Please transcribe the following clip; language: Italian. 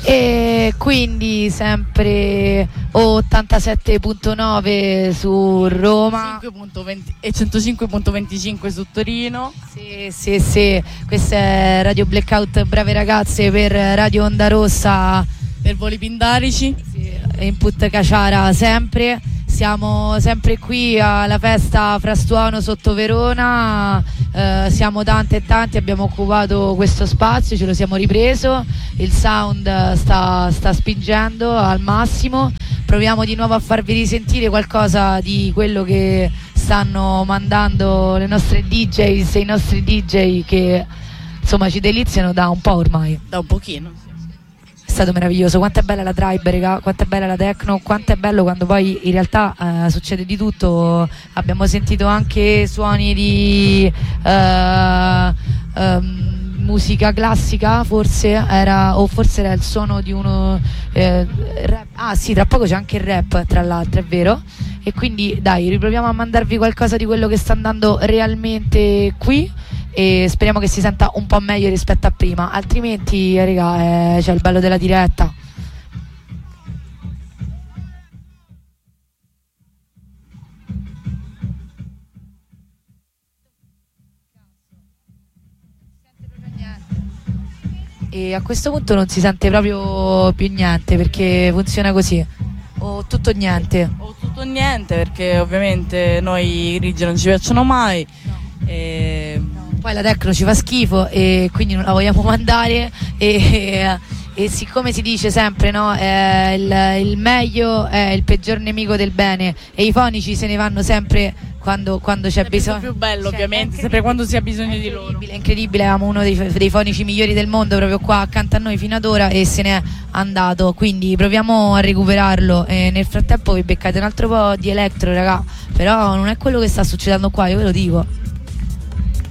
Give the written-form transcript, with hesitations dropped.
E quindi sempre 87.9 su Roma 105.20 e 105.25 su Torino. Sì, questa è Radio Blackout Brave Ragazze per Radio Onda Rossa per Voli Pindarici, Input Caciara sempre. Siamo sempre qui alla festa Frastuono sotto Verona, siamo tanti e tanti, abbiamo occupato questo spazio, ce lo siamo ripreso, il sound sta spingendo al massimo, proviamo di nuovo a farvi risentire qualcosa di quello che stanno mandando le nostre DJs e i nostri DJ che insomma ci deliziano da un po' ormai. Da un pochino. È stato meraviglioso, quanto è bella la tribe, raga, quanto è bella la techno, quanto è bello quando poi in realtà succede di tutto. Abbiamo sentito anche suoni di musica classica, forse era il suono di uno rap. Ah sì, tra poco c'è anche il rap, tra l'altro, è vero. E quindi dai, riproviamo a mandarvi qualcosa di quello che sta andando realmente qui e speriamo che si senta un po' meglio rispetto a prima, altrimenti raga, c'è il bello della diretta. E a questo punto non si sente proprio più niente, perché funziona così, o tutto o niente. O tutto o niente, perché ovviamente noi i grigi non ci piacciono mai. Poi la techno ci fa schifo e quindi non la vogliamo mandare e siccome si dice sempre, no, il meglio è il peggior nemico del bene, e i fonici se ne vanno sempre quando c'è bisogno. È più bello, ovviamente, sempre quando si ha bisogno di loro. È incredibile, avevamo uno dei fonici migliori del mondo proprio qua accanto a noi fino ad ora e se n'è andato, quindi proviamo a recuperarlo e nel frattempo vi beccate un altro po' di electro, raga, però non è quello che sta succedendo qua, io ve lo dico.